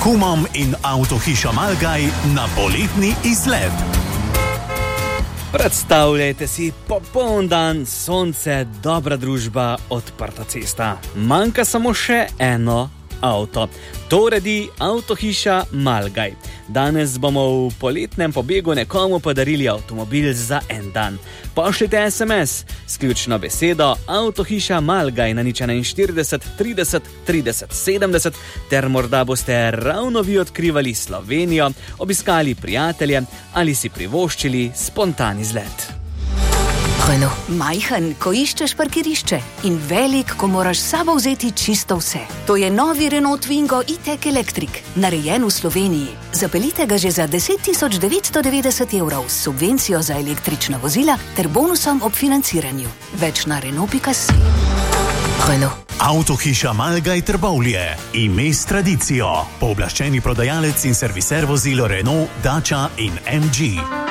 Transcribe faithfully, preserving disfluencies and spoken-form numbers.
Kumam in Avtohiša Malgaj na poletni izlet. Predstavljajte si popoln dan, sonce, dobra družba, odprta cesta. Manjka samo še eno avto. To redi Avtohiša Malgaj. Danes bomo v poletnem pobegu nekomu podarili avtomobil za en dan. Pošljite es em es s ključno besedo Avtohiša Malgaj na nič enainštirideset trideset trideset sedemdeset ter morda boste ravno vi odkrivali Slovenijo, obiskali prijatelje ali si privoščili spontan izlet. Renault. Majhen, ko iščeš parkirišče in velik, ko moraš s sabo vzeti čisto vse. To je novi Renault Twingo e-tech Electric, narejen v Sloveniji. Zapeljite ga že za deset tisoč devetsto devetdeset evrov s subvencijo za električna vozila ter bonusom ob financiranju. Več na Renault pika si. Renault. Avtohiša Malgaj Trbovlje. Ime s tradicijo. Pooblaščeni prodajalec in serviser vozil Renault, Dacia in em dži.